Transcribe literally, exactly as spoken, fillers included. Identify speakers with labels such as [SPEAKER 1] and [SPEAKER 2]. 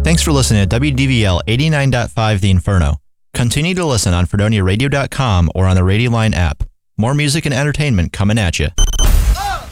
[SPEAKER 1] Thanks for listening to W D V L eighty-nine point five The Inferno. Continue to listen on Fredonia Radio dot com or on the Radio Line app. More music and entertainment coming at you.